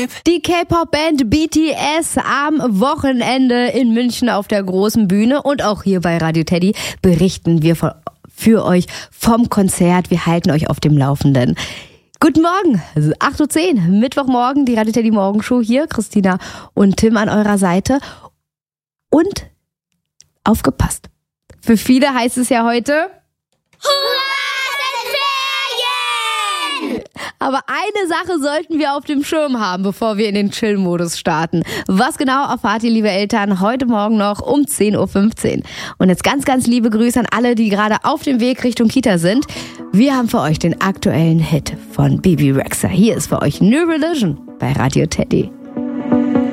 Die K-Pop-Band BTS am Wochenende in München auf der großen Bühne und auch hier bei Radio Teddy berichten wir für euch vom Konzert. Wir halten euch auf dem Laufenden. Guten Morgen, 8.10 Uhr, Mittwochmorgen, die Radio Teddy Morgenshow hier. Christina und Tim an eurer Seite. Und aufgepasst. Für viele heißt es ja heute... Aber eine Sache sollten wir auf dem Schirm haben, bevor wir in den Chill-Modus starten. Was genau erfahrt ihr, liebe Eltern, heute Morgen noch um 10.15 Uhr. Und jetzt ganz, ganz liebe Grüße an alle, die gerade auf dem Weg Richtung Kita sind. Wir haben für euch den aktuellen Hit von Bebe Rexha. Hier ist für euch New Religion bei Radio Teddy.